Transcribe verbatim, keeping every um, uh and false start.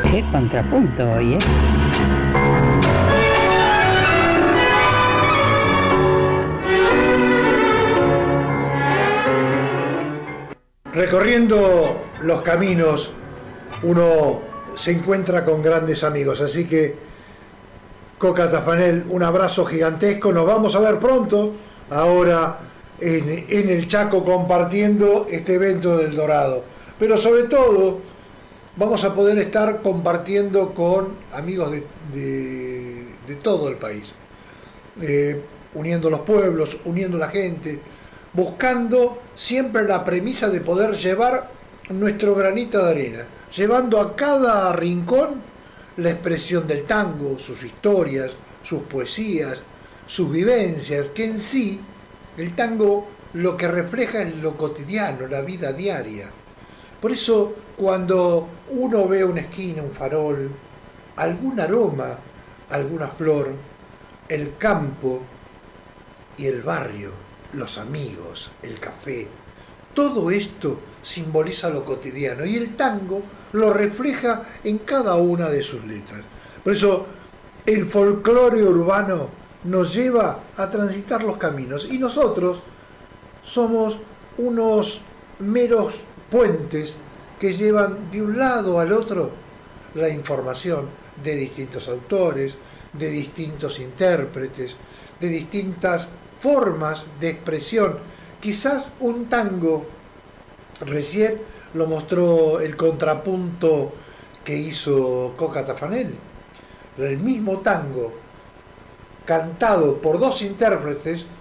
Qué contrapunto hoy, ¿eh? Recorriendo los caminos uno se encuentra con grandes amigos, así que Coca Tafanel, un abrazo gigantesco, nos vamos a ver pronto, ahora en, en el Chaco compartiendo este evento del Dorado, pero sobre todo vamos a poder estar compartiendo con amigos de, de, de todo el país, eh, uniendo los pueblos, uniendo la gente, buscando siempre la premisa de poder llevar nuestro granito de arena, llevando a cada rincón la expresión del tango, sus historias, sus poesías, sus vivencias, que en sí el tango lo que refleja es lo cotidiano, la vida diaria. Por eso cuando uno ve una esquina, un farol, algún aroma, alguna flor, el campo y el barrio, los amigos, el café, todo esto simboliza lo cotidiano y el tango lo refleja en cada una de sus letras. Por eso el folclore urbano nos lleva a transitar los caminos y nosotros somos unos meros puentes que llevan de un lado al otro la información de distintos autores, de distintos intérpretes, de distintas formas de expresión. Quizás un tango, recién lo mostró el contrapunto que hizo Coca Tafanel, el mismo tango cantado por dos intérpretes